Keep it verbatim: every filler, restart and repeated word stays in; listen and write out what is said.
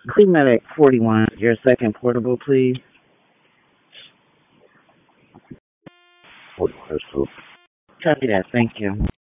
Clemedic forty-one, your second portable, please. Forty-one is cool. Copy that. Thank you.